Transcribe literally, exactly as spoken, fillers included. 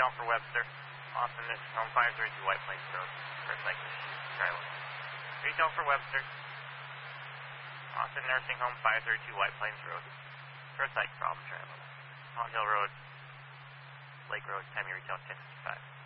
retail for Webster. Austin Nursing Home, five thirty-two White Plains Road. First exit, trailer. Retail for Webster. Austin Nursing Home, five thirty-two White Plains Road. First site, problem trailer. Pond Hill Road, Lake Road, Tammy Retail, ten fifty-five.